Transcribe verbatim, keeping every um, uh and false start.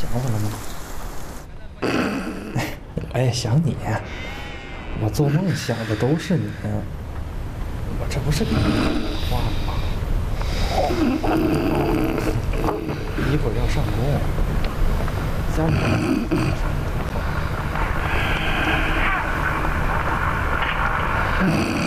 想我了吗？我也想你，我做梦想的都是你。我这不是给你打话吗？一会儿要上工，家里马上。